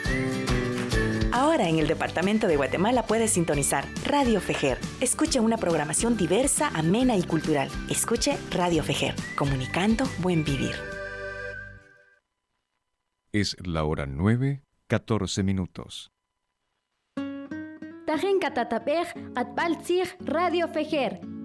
Ahora en el departamento de Guatemala puedes sintonizar Radio Fejer. Escuche una programación diversa, amena y cultural. Escuche Radio Fejer, comunicando buen vivir. Es la hora 9:14. Tajen katatapej atpaltzig Radio Fejer.